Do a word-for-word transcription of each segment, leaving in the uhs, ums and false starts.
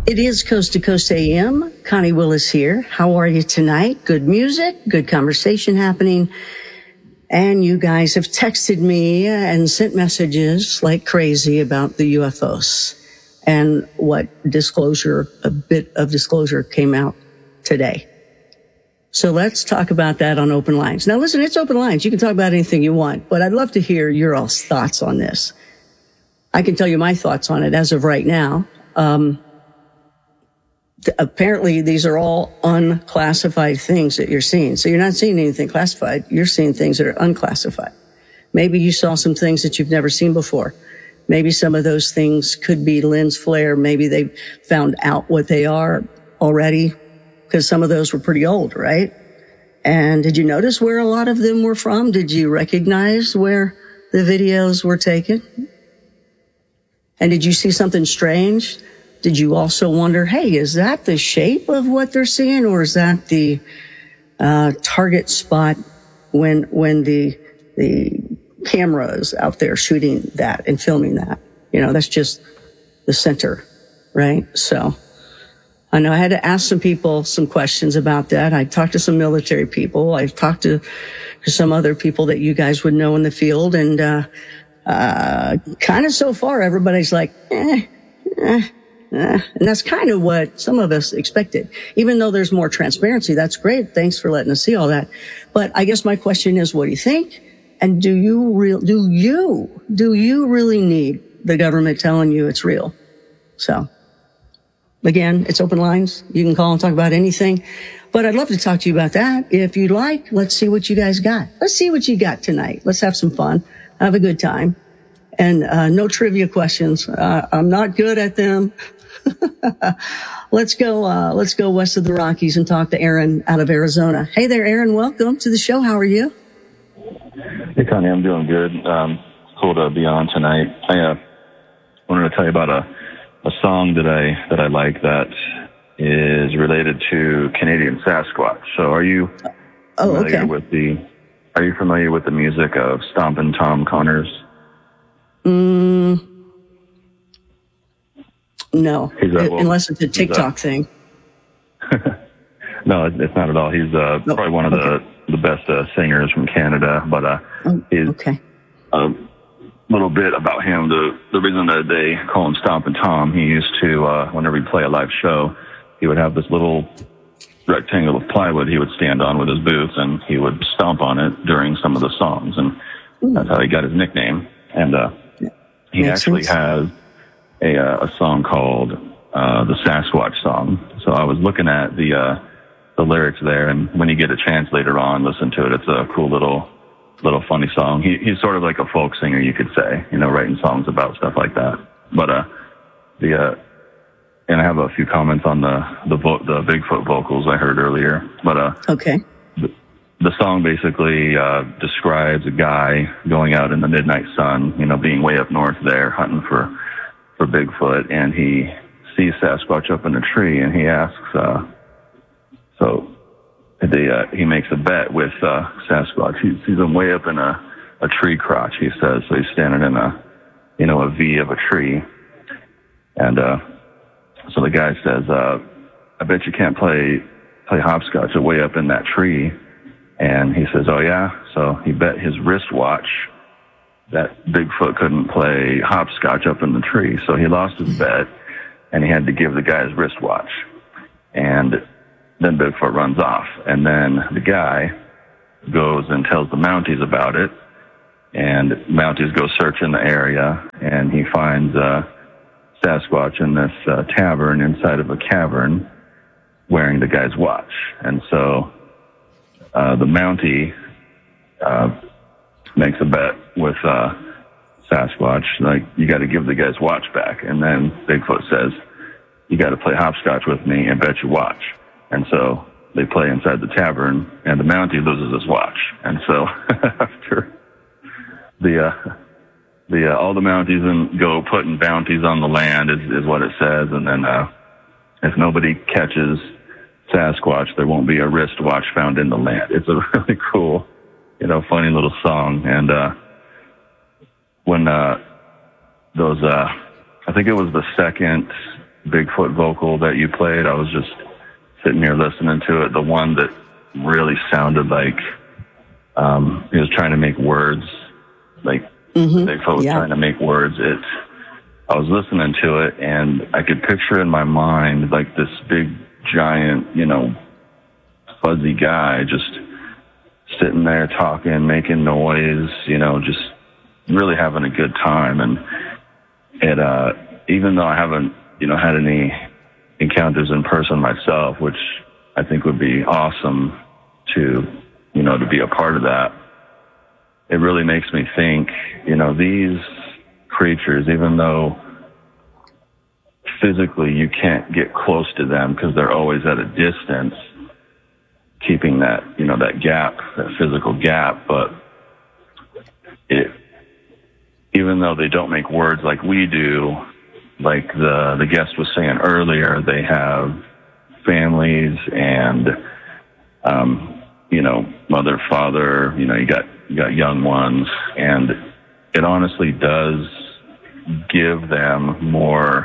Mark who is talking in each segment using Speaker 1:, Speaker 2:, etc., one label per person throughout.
Speaker 1: It is Coast to Coast A M. Connie Willis here. How are you tonight? Good music, good conversation happening. And you guys have texted me and sent messages like crazy about the U F Os and what disclosure, a bit of disclosure came out today. So let's talk about that on Open Lines. Now listen, it's Open Lines. You can talk about anything you want, but I'd love to hear your all's thoughts on this. I can tell you my thoughts on it as of right now. Um, th- apparently these are all unclassified things that you're seeing. So you're not seeing anything classified. You're seeing things that are unclassified. Maybe you saw some things that you've never seen before. Maybe some of those things could be lens flare. Maybe they found out what they are already, because some of those were pretty old, right? And did you notice where a lot of them were from? Did you recognize where the videos were taken? And did you see something strange? Did you also wonder, hey, is that the shape of what they're seeing, or is that the uh target spot when when the the camera is out there shooting that and filming that? You know, that's just the center, right? So I know I had to ask some people some questions about that. I talked to some military people. I've talked to, to some other people that you guys would know in the field, and uh Uh, kind of so far, everybody's like, eh, eh, eh. And that's kind of what some of us expected. Even though there's more transparency, that's great. Thanks for letting us see all that. But I guess my question is, what do you think? And do you real, do you, do you really need the government telling you it's real? So again, it's Open Lines. You can call and talk about anything. But I'd love to talk to you about that. If you'd like, let's see what you guys got. Let's see what you got tonight. Let's have some fun. Have a good time. And uh no trivia questions. Uh, I'm not good at them. let's go uh let's go west of the Rockies and talk to Aaron out of Arizona. Hey there, Aaron. Welcome to the show. How are you?
Speaker 2: Hey, Connie. I'm doing good. Um, cool to be on tonight. I uh, wanted to tell you about a a song that I that I like that is related to Canadian Sasquatch. So, are you
Speaker 1: oh,
Speaker 2: familiar
Speaker 1: okay.
Speaker 2: with the Are you familiar with the music of Stompin' Tom Connors?
Speaker 1: Mm, no,
Speaker 2: He's a, well,
Speaker 1: unless it's a TikTok
Speaker 2: a,
Speaker 1: thing.
Speaker 2: No, it's not at all. He's uh, oh, probably one of
Speaker 1: okay.
Speaker 2: the, the best uh, singers from Canada. But uh,
Speaker 1: oh,
Speaker 2: he's
Speaker 1: okay.
Speaker 2: a little bit about him. The the reason that they call him Stompin' Tom, he used to, uh, whenever he'd play a live show, he would have this little rectangle of plywood he would stand on with his boots, and he would stomp on it during some of the songs, and Ooh. That's how he got his nickname. And uh he Makes actually sense. has a uh, a song called uh the Sasquatch song. So I was looking at the uh the lyrics there, and when you get a chance later on, listen to it. It's a cool little little funny song. He he's sort of like a folk singer, you could say, you know, writing songs about stuff like that. But uh the uh and I have a few comments on the the, vo- the Bigfoot vocals I heard earlier. But uh,
Speaker 1: okay,
Speaker 2: the, the song basically uh, describes a guy going out in the midnight sun, you know, being way up north there hunting for for Bigfoot, and he sees Sasquatch up in a tree, and he asks, uh, so they, uh, he makes a bet with uh, Sasquatch. He sees him way up in a a tree crotch. He says, so he's standing in a you know a V of a tree, and uh. So the guy says, uh, I bet you can't play play hopscotch way up in that tree. And he says, oh, yeah? So he bet his wristwatch that Bigfoot couldn't play hopscotch up in the tree. So he lost his bet, and he had to give the guy his wristwatch. And then Bigfoot runs off. And then the guy goes and tells the Mounties about it. And Mounties go searching the area, and he finds uh Sasquatch in this uh, tavern inside of a cavern wearing the guy's watch. And so uh, the Mountie uh, makes a bet with uh, Sasquatch, like, you got to give the guy's watch back. And then Bigfoot says, you got to play hopscotch with me and bet your watch. And so they play inside the tavern, and the Mountie loses his watch. And so after the... Uh, The, uh, all the Mounties and go putting bounties on the land is, is what it says. And then, uh, if nobody catches Sasquatch, there won't be a wristwatch found in the land. It's a really cool, you know, funny little song. And, uh, when, uh, those, uh, I think it was the second Bigfoot vocal that you played. I was just sitting here listening to it. The one that really sounded like um, he was trying to make words, like mm-hmm. Bigfoot was yeah. trying to make words. It. I was listening to it, and I could picture in my mind like this big, giant, you know, fuzzy guy just sitting there talking, making noise, you know, just really having a good time. And it, uh, even though I haven't, you know, had any encounters in person myself, which I think would be awesome to, you know, to be a part of that, it really makes me think, you know, these creatures, even though physically you can't get close to them because they're always at a distance, keeping that, you know, that gap, that physical gap, but it, even though they don't make words like we do, like the, the guest was saying earlier, they have families and, um, you know, mother, father, you know, you got, you got young ones, and it honestly does give them more,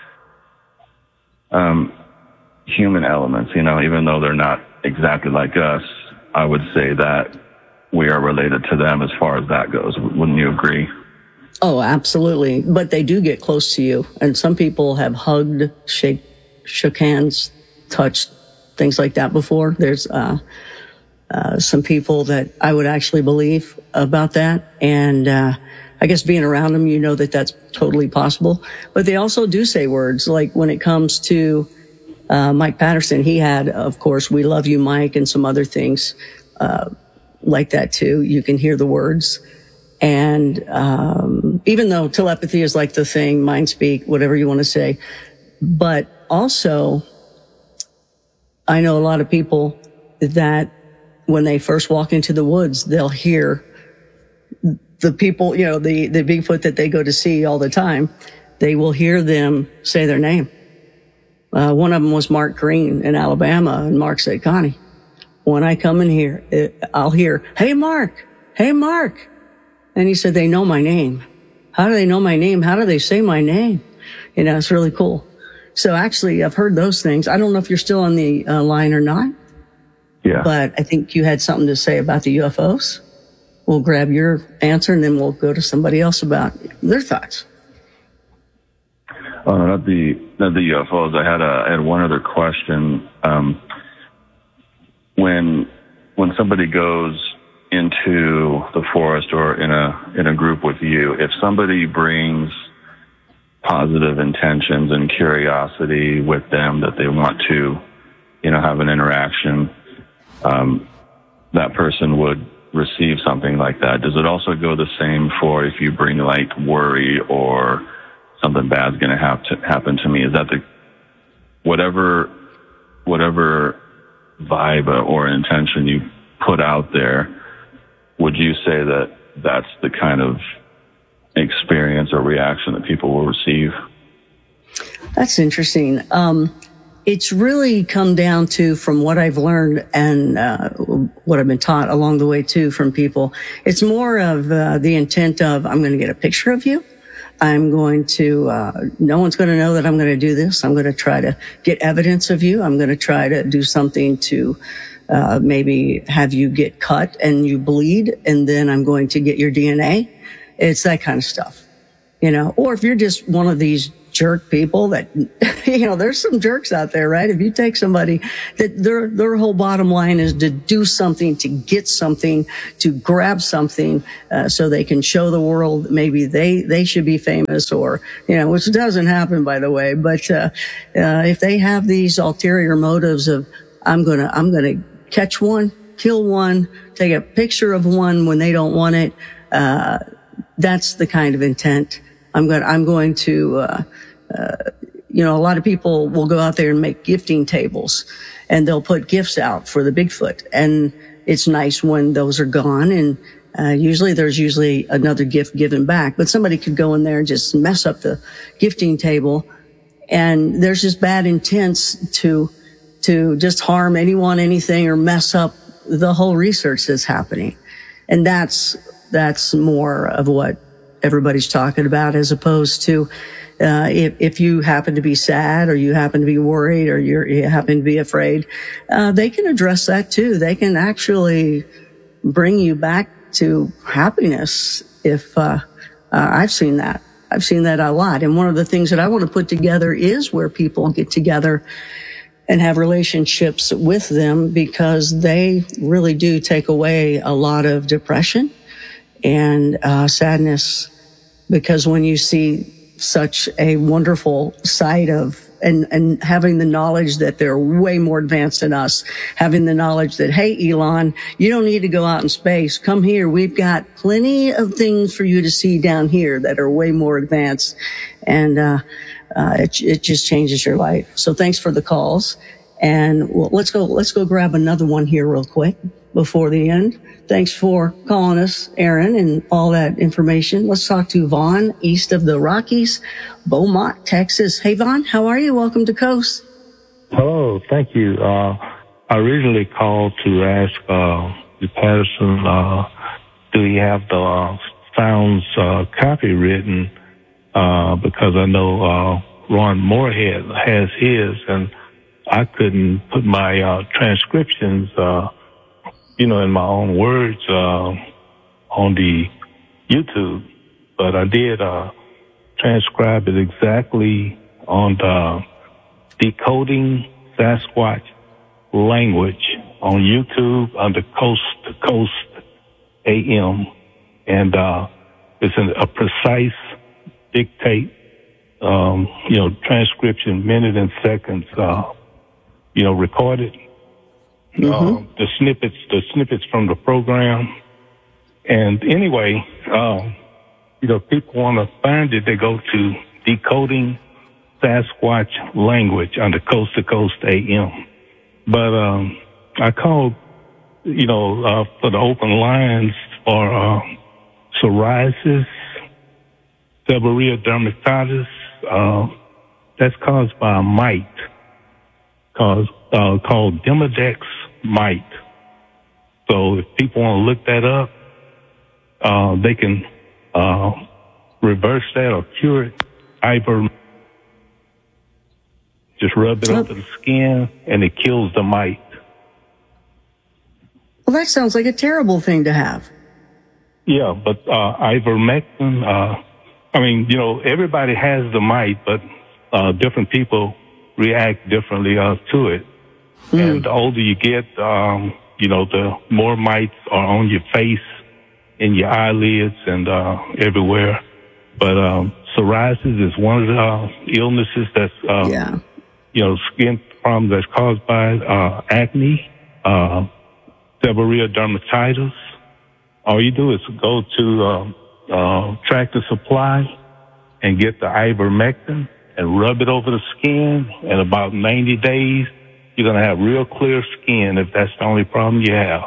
Speaker 2: um, human elements, you know, even though they're not exactly like us. I would say that we are related to them as far as that goes. Wouldn't you agree?
Speaker 1: Oh, absolutely. But they do get close to you. And some people have hugged, shake, shook hands, touched, things like that before. There's, uh, uh, some people that I would actually believe about that. And, uh, I guess being around them, you know that that's totally possible. But they also do say words, like when it comes to uh, Mike Patterson, he had, of course, "We love you, Mike," and some other things uh, like that too. You can hear the words. And um, even though telepathy is like the thing, mind speak, whatever you want to say. But also, I know a lot of people that when they first walk into the woods, they'll hear the people, you know, the, the Bigfoot that they go to see all the time, they will hear them say their name. Uh, one of them was Mark Green in Alabama, and Mark said, "Connie, when I come in here, it, I'll hear, 'Hey, Mark, hey, Mark.'" And he said, "They know my name. How do they know my name? How do they say my name?" You know, it's really cool. So actually, I've heard those things. I don't know if you're still on the uh, line or not.
Speaker 2: Yeah.
Speaker 1: But I think you had something to say about the U F Os. We'll grab your answer, and then we'll go to somebody else about their thoughts.
Speaker 2: Oh, not the not the U F Os. I had a I had one other question. Um, when when somebody goes into the forest or in a in a group with you, if somebody brings positive intentions and curiosity with them that they want to, you know, have an interaction, um, that person would receive something like that. Does it also go the same for if you bring like worry or something bad's going to have to happen to me? Is that the whatever whatever vibe or intention you put out there? Would you say that that's the kind of experience or reaction that people will receive?
Speaker 1: That's interesting. Um, It's really come down to, from what I've learned and uh, what I've been taught along the way too from people, it's more of uh, the intent of, I'm going to get a picture of you. I'm going to, uh, no one's going to know that I'm going to do this. I'm going to try to get evidence of you. I'm going to try to do something to uh, maybe have you get cut and you bleed, and then I'm going to get your D N A. It's that kind of stuff, you know. Or if you're just one of these jerk people that, you know, there's some jerks out there, right? If you take somebody that their, their whole bottom line is to do something, to get something, to grab something, uh, so they can show the world maybe they, they should be famous, or, you know, which doesn't happen, by the way. But, uh, uh, if they have these ulterior motives of, I'm gonna, I'm gonna catch one, kill one, take a picture of one when they don't want it, uh, that's the kind of intent. I'm going, I'm going to, uh, uh, you know, a lot of people will go out there and make gifting tables, and they'll put gifts out for the Bigfoot. And it's nice when those are gone. And, uh, usually there's usually another gift given back, but somebody could go in there and just mess up the gifting table. And there's just bad intents to, to just harm anyone, anything, or mess up the whole research that's happening. And that's, that's more of what everybody's talking about, as opposed to uh, if, if you happen to be sad or you happen to be worried or you're, you happen to be afraid, uh, they can address that too. They can actually bring you back to happiness if, uh, uh, I've seen that. I've seen that a lot. And one of the things that I want to put together is where people get together and have relationships with them, because they really do take away a lot of depression and uh, sadness. Because when you see such a wonderful sight of, and, and having the knowledge that they're way more advanced than us, having the knowledge that, hey, Elon, you don't need to go out in space. Come here. We've got plenty of things for you to see down here that are way more advanced. And, uh, uh, it, it just changes your life. So thanks for the calls. And well, let's go, let's go grab another one here real quick before the end. Thanks for calling us, Aaron, and all that information. Let's talk to Vaughn, east of the Rockies, Beaumont, Texas. Hey, Vaughn, how are you? Welcome to Coast.
Speaker 3: Hello, thank you. Uh, I originally called to ask uh, the Patterson, uh, do he have the uh, Sounds uh, copywritten? Uh, because I know uh, Ron Moorhead has his, and I couldn't put my uh, transcriptions, uh, you know, in my own words uh, on the YouTube, but I did uh, transcribe it exactly on the Decoding Sasquatch Language on YouTube under Coast to Coast A M, and uh, it's an, a precise dictate, um, you know, transcription, minute and seconds, uh, you know, recorded. Mm-hmm. Uh, the snippets, the snippets from the program. And anyway, uh, you know, people want to find it, they go to Decoding Sasquatch Language under Coast to Coast A M. But um, I called, you know, uh, for the open lines for uh, psoriasis, seborrhea dermatitis. Uh, that's caused by a mite called, uh, called Demodex mite. So if people want to look that up, uh, they can uh, reverse that or cure it. Iver, just rub it over the skin, and it kills the mite.
Speaker 1: Well, that sounds like a terrible thing to have.
Speaker 3: Yeah, but uh, ivermectin, uh, I mean, you know, everybody has the mite, but uh, different people react differently uh, to it. Mm. And the older you get, um, you know, the more mites are on your face, in your eyelids, and uh, everywhere. But um, psoriasis is one of the uh, illnesses that's, uh,
Speaker 1: yeah.
Speaker 3: you know, skin problems that's caused by uh, acne, uh, seborrhea dermatitis. All you do is go to uh, uh, Tractor Supply and get the ivermectin and rub it over the skin. In about ninety days, you're going to have real clear skin if that's the only problem you have.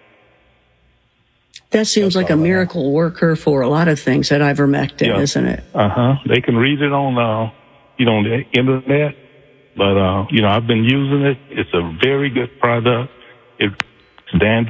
Speaker 1: That seems that's like a miracle worker for a lot of things, that ivermectin, yeah. Isn't it?
Speaker 3: Uh-huh. They can read it on, uh, you know, the internet. But, uh, you know, I've been using it. It's a very good product. It's Dan.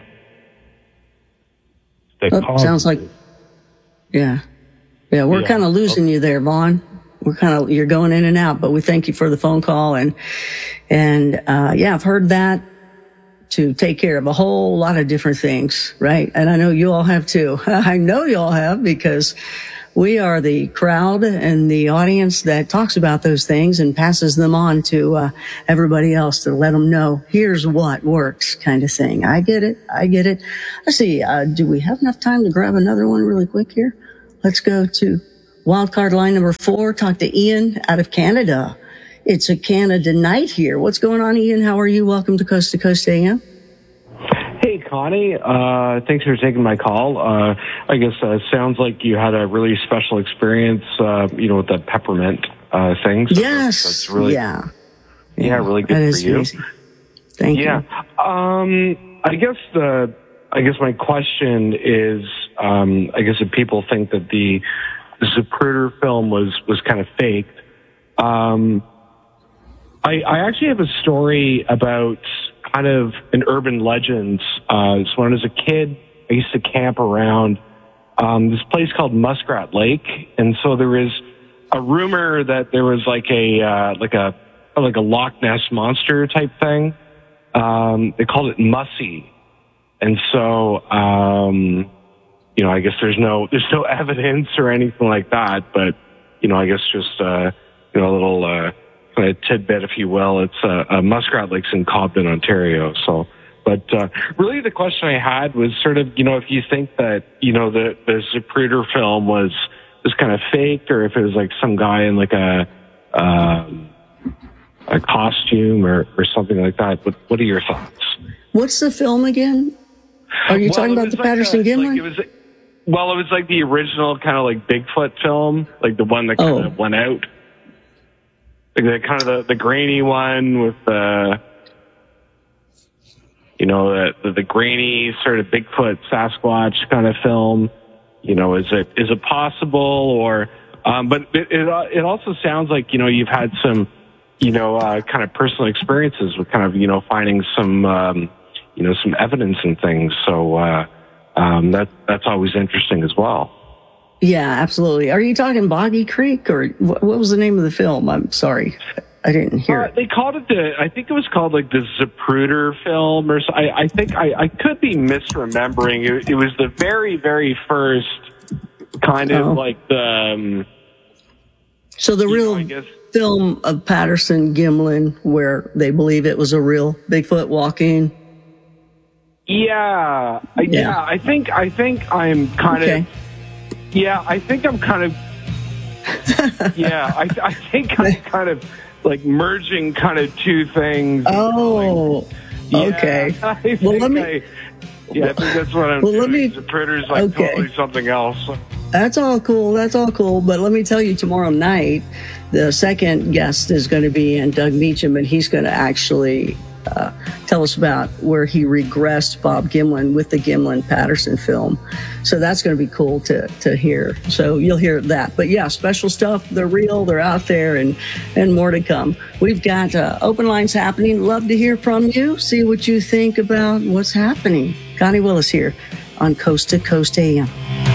Speaker 1: Oh, sounds like, yeah. Yeah, we're yeah. kind of losing okay. you there, Vaughn. We're kind of, you're going in and out, but we thank you for the phone call. And, and, uh, yeah, I've heard that to take care of a whole lot of different things, right? And I know you all have too. I know you all have, because we are the crowd and the audience that talks about those things and passes them on to uh, everybody else to let them know, here's what works, kind of thing. I get it. I get it. Let's see. Uh, do we have enough time to grab another one really quick here? Let's go to wildcard line number four. Talk to Ian out of Canada. It's a Canada night here. What's going on, Ian? How are you? Welcome to Coast to Coast A M.
Speaker 4: Hey, Connie. Uh, thanks for taking my call. Uh, I guess uh, sounds like you had a really special experience, uh, you know, with the peppermint uh, thing.
Speaker 1: So yes.
Speaker 4: That's really,
Speaker 1: yeah.
Speaker 4: yeah. Yeah, really good
Speaker 1: that
Speaker 4: for
Speaker 1: is
Speaker 4: you.
Speaker 1: Amazing. Thank
Speaker 4: yeah.
Speaker 1: you.
Speaker 4: Yeah. Um, I guess the, I guess my question is, um, I guess if people think that the Zapruder film was, was kind of faked, um, I, I actually have a story about kind of an urban legend. Uh, so when I was a kid, I used to camp around um, this place called Muskrat Lake. And so there is a rumor that there was like a uh, like a like a Loch Ness monster type thing. Um, they called it Mussy, and so um, you know, I guess there's no there's no evidence or anything like that, but you know, I guess just uh, you know, a little uh, kind of tidbit, if you will. It's uh, uh, Muskrat Lake's in Cobden, Ontario. So, but uh, really, the question I had was sort of, you know, if you think that, you know, the the Zapruder film was was kind of fake, or if it was like some guy in like a um, a costume or or something like that. What what are your thoughts?
Speaker 1: What's the film again? Are you
Speaker 4: well,
Speaker 1: talking about the
Speaker 4: like
Speaker 1: Patterson
Speaker 4: a,
Speaker 1: Gimlin?
Speaker 4: Like it was, well, it was like the original kind of like Bigfoot film, like the one that kind
Speaker 1: oh.
Speaker 4: of went out. Like the kind of the, the grainy one with the, you know, the, the the grainy sort of Bigfoot Sasquatch kind of film. You know, is it is it possible? Or, um, but it, it it also sounds like, you know, you've had some, you know, uh, kind of personal experiences with kind of, you know, finding some, um, you know, some evidence and things. So uh, um, that that's always interesting as well.
Speaker 1: Yeah, absolutely. Are you talking Boggy Creek, or what was the name of the film? I'm sorry, I didn't hear
Speaker 4: uh,
Speaker 1: it.
Speaker 4: They called it the, I think it was called like the Zapruder film, or so. I, I think I, I could be misremembering. It, it was the very, very first kind of oh. like the. Um,
Speaker 1: so the real know, film of Patterson Gimlin, where they believe it was a real Bigfoot walking.
Speaker 4: Yeah, yeah, yeah. I think I think I'm kind okay. of. Yeah, I think I'm kind of. Yeah, I, I think I'm kind of like merging kind of two things.
Speaker 1: Oh, yeah, okay.
Speaker 4: Well, let me. I, yeah, I think that's what I'm
Speaker 1: well,
Speaker 4: doing.
Speaker 1: Let me,
Speaker 4: the Zapruder's like okay. totally something else.
Speaker 1: That's all cool. That's all cool. But let me tell you, tomorrow night, the second guest is going to be in Doug Meacham, and he's going to actually uh, tell us about where he regressed Bob Gimlin with the Gimlin Patterson film. So that's going to be cool to to hear. So you'll hear that. But yeah, special stuff. They're real. They're out there, and and more to come. We've got uh, open lines happening. Love to hear from you. See what you think about what's happening. Connie Willis here on Coast to Coast A M.